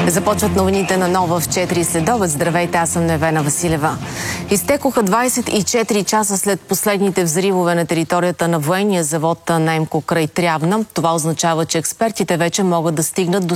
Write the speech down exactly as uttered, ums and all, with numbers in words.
Започват новините на Нова в четири следобед. Здравейте, аз съм Невена Василева. Изтекоха двадесет и четири часа след последните взривове на територията на военния завод Немко край Трявна. Това означава, че експертите вече могат да стигнат до